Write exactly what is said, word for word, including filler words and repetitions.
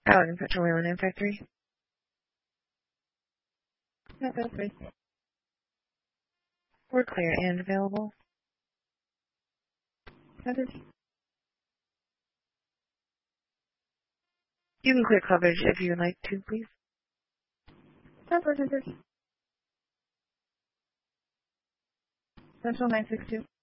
Paladin Petroleum and Factory. No, feel free. We're clear and available. Noted. You can clear coverage if you would like to, please. Central nine six two.